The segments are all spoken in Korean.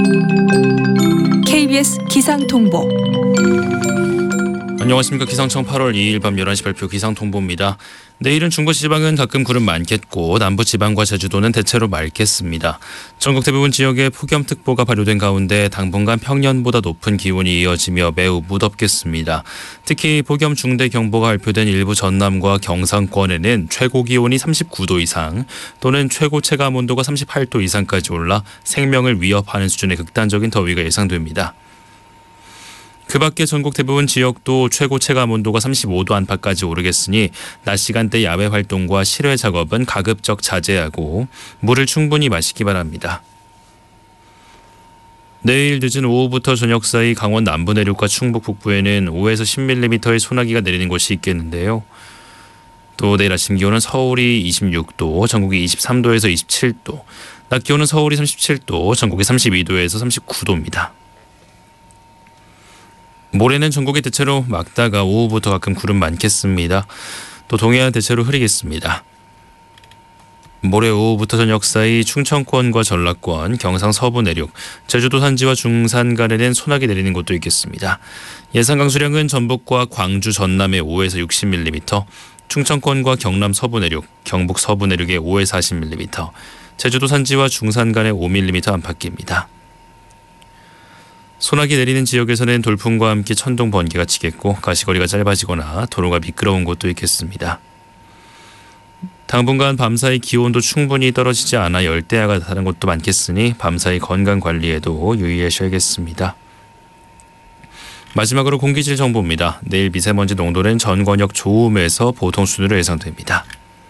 KBS 기상통보. 안녕하십니까. 기상청 8월 2일 밤 11시 발표 기상통보입니다. 내일은 중부지방은 가끔 구름 많겠고 남부지방과 제주도는 대체로 맑겠습니다. 전국 대부분 지역에 폭염특보가 발효된 가운데 당분간 평년보다 높은 기온이 이어지며 매우 무덥겠습니다. 특히 폭염 중대경보가 발표된 일부 전남과 경상권에는 최고 기온이 39도 이상 또는 최고 체감온도가 38도 이상까지 올라 생명을 위협하는 수준의 극단적인 더위가 예상됩니다. 그 밖에 전국 대부분 지역도 최고 체감 온도가 35도 안팎까지 오르겠으니 낮 시간대 야외 활동과 실외 작업은 가급적 자제하고 물을 충분히 마시기 바랍니다. 내일 늦은 오후부터 저녁 사이 강원 남부 내륙과 충북 북부에는 5에서 10mm의 소나기가 내리는 곳이 있겠는데요. 또 내일 아침 기온은 서울이 26도, 전국이 23도에서 27도, 낮 기온은 서울이 37도, 전국이 32도에서 39도입니다. 모레는 전국이 대체로 맑다가 오후부터 가끔 구름 많겠습니다. 또 동해안 대체로 흐리겠습니다. 모레 오후부터 저녁 사이 충청권과 전라권, 경상 서부 내륙, 제주도 산지와 중산 간에는 소나기 내리는 곳도 있겠습니다. 예상 강수량은 전북과 광주 전남에 5에서 60mm, 충청권과 경남 서부 내륙, 경북 서부 내륙에 5에서 40mm, 제주도 산지와 중산 간에 5mm 안팎입니다. 소나기 내리는 지역에서는 돌풍과 함께 천둥 번개가 치겠고 가시거리가 짧아지거나 도로가 미끄러운 곳도 있겠습니다. 당분간 밤사이 기온도 충분히 떨어지지 않아 열대야가 나타나는 곳도 많겠으니 밤사이 건강관리에도 유의하셔야겠습니다. 마지막으로 공기질 정보입니다. 내일 미세먼지 농도는 전권역 좋음에서 보통 수준으로 예상됩니다.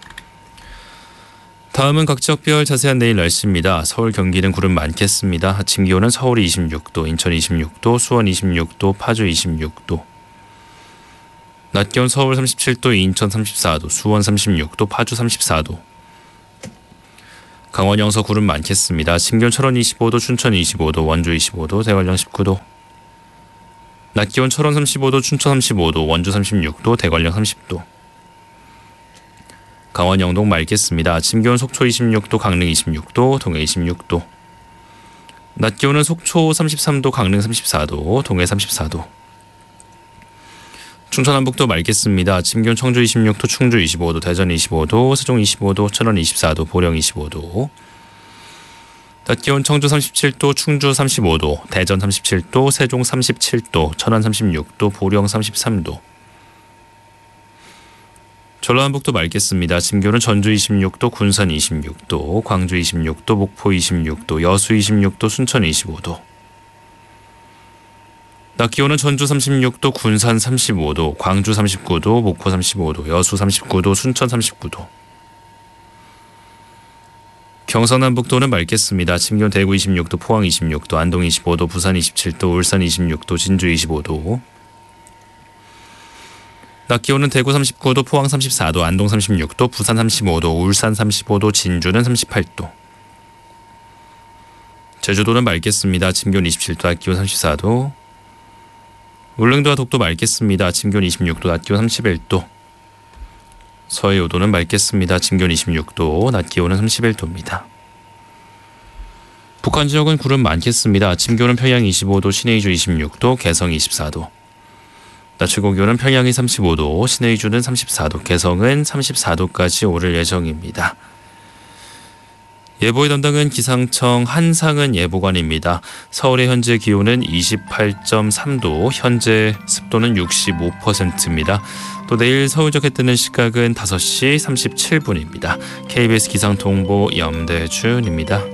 다음은 각 지역별 자세한 내일 날씨입니다. 서울, 경기는 구름 많겠습니다. 아침 기온은 서울이 26도, 인천 26도, 수원 26도, 파주 26도. 낮 기온 서울 37도, 인천 34도, 수원 36도, 파주 34도. 강원 영서 구름 많겠습니다. 아침 기온 철원 25도, 춘천 25도, 원주 25도, 대관령 19도. 낮 기온 철원 35도, 춘천 35도, 원주 36도, 대관령 30도. 강원 영동 맑겠습니다. 아침 기온 속초 26도, 강릉 26도, 동해 26도. 낮 기온은 속초 33도, 강릉 34도, 동해 34도. 충청남북도 맑겠습니다. 아침 기온 청주 26도, 충주 25도, 대전 25도, 세종 25도, 천안 24도, 보령 25도. 낮 기온 청주 37도, 충주 35도, 대전 37도, 세종 37도, 천안 36도, 보령 33도. 전라남북도 맑겠습니다. 아침 기온은 전주 26도, 군산 26도, 광주 26도, 목포 26도, 여수 26도, 순천 25도. 낮 기온은 전주 36도, 군산 35도, 광주 39도, 목포 35도, 여수 39도, 순천 39도. 경상남북도는 맑겠습니다. 아침 기온 대구 26도, 포항 26도, 안동 25도, 부산 27도, 울산 26도, 진주 25도. 낮 기온은 대구 39도, 포항 34도, 안동 36도, 부산 35도, 울산 35도, 진주는 38도. 제주도는 맑겠습니다. 아침 기온 27도, 낮 기온 34도. 울릉도와 독도 맑겠습니다. 아침 기온 26도, 낮 기온 31도. 서해오도는 맑겠습니다. 아침 기온 26도, 낮 기온은 31도입니다. 북한 지역은 구름 많겠습니다. 아침 기온은 평양 25도, 신의주 26도, 개성 24도. 낮 최고 기온은 평양이 35도, 신의주는 34도, 개성은 34도까지 오를 예정입니다. 예보의 담당은 기상청 한상은 예보관입니다. 서울의 현재 기온은 28.3도, 현재 습도는 65%입니다. 또 내일 서울적 해 뜨는 시각은 5시 37분입니다. KBS 기상통보 염대준입니다.